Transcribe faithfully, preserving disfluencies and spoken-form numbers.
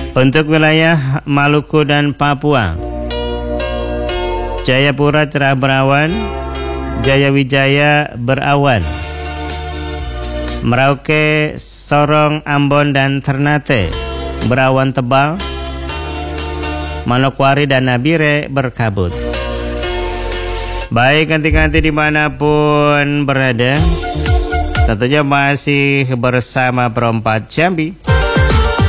Untuk wilayah Maluku dan Papua, Jayapura cerah berawan, Jayawijaya berawan. Merauke, Sorong, Ambon dan Ternate berawan tebal. Manokwari dan Nabire berkabut. Baik, ganti-ganti dimanapun berada, tentunya masih bersama Perempat Jambi.